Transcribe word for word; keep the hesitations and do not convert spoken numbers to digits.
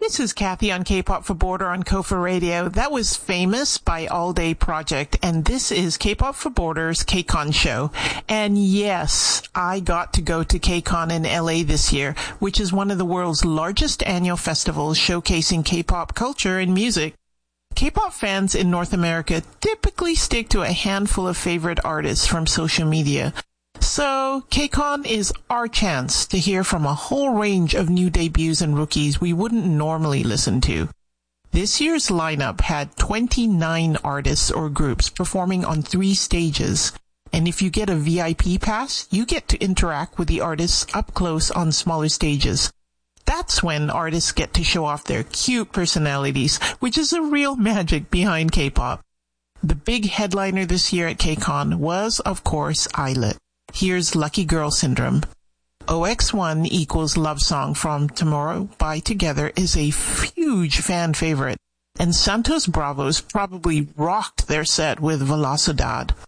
This is Kathy on K-Pop for Border on Kofa Radio. That was Famous by All Day Project, and this is K-Pop for Border's K-Con show. And yes, I got to go to K-Con in L A this year, which is one of the world's largest annual festivals showcasing K-pop culture and music. K-pop fans in North America typically stick to a handful of favorite artists from social media. So, K-Con is our chance to hear from a whole range of new debuts and rookies we wouldn't normally listen to. This year's lineup had twenty-nine artists or groups performing on three stages. And if you get a V I P pass, you get to interact with the artists up close on smaller stages. That's when artists get to show off their cute personalities, which is the real magic behind K-pop. The big headliner this year at K-Con was, of course, Islet. Here's Lucky Girl Syndrome. O X one equals Love Song from Tomorrow by Together is a huge fan favorite, and Santos Bravos probably rocked their set with Velocidad.